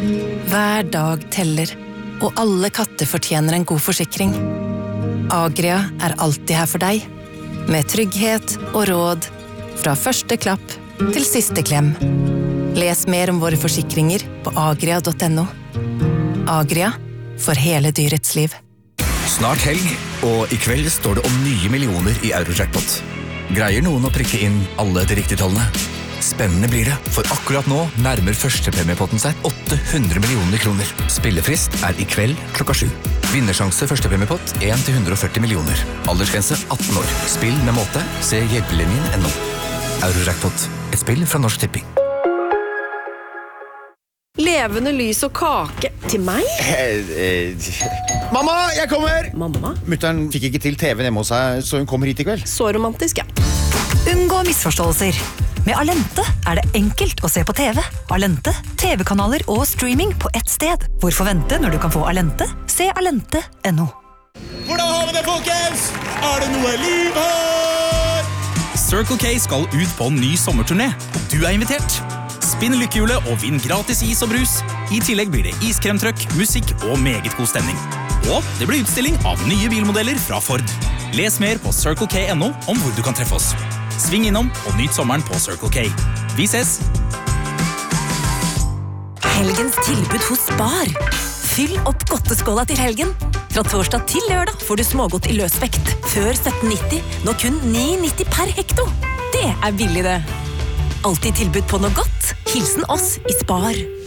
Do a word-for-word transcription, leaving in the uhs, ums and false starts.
Hver dag teller, og alle katter fortjener en god forsikring. Agria er alltid her for deg, med trygghet og råd fra første klapp til siste klem. Les mer om våre forsikringer på agria punktum no. Agria, for hele dyrets liv. Snart helg, og i kveld står det om nye millioner i Eurojackpot. Greier noen å prikke inn alle de riktige tallene? Spennende blir det, for akkurat nå nærmer førstepremiepotten seg åtte hundre millioner kroner. Spillefrist er i kveld klokka sju. Vinnersjanse førstepremiepott en til hundre og førti millioner. Aldersgrense atten år. Spill med måte. Se hjelpelinjen punktum no. Eurojackpot. Et spill fra Norsk Tipping. Levende lys og kake til meg? Eh, eh. Mamma, jeg kommer! Mamma? Mutteren fikk ikke til T V hjemme hos seg, så hun kommer hit i kveld. Så romantisk, ja. Unngå misforståelser. Med Alente er det enkelt å se på T V. Alente, T V-kanaler og streaming på ett sted. Hvorfor vente når du kan få Alente? Se alente punktum no. Hvordan har vi det, folkens? Er det noe liv her? Circle K skal ut på en ny sommerturné, og du er invitert. Spinn lykkehjulet og vinn gratis is og brus. I tillegg blir det iskremtrøkk, musikk og meget god stemning. Og det blir utstilling av nye bilmodeller fra Ford. Les mer på circle k punktum no om hvor du kan treffe oss. Sving innom og nyt sommeren på Circle K. Vi ses! Helgens tilbud hos Spar. Fyll opp godteskåla til helgen. Fra torsdag til lørdag får du smågodt i løsvekt. Før sytten nitti, nå kun ni nitti per hekto. Det er billig det. Alltid tilbud på noe godt. Hilsen oss i Spar.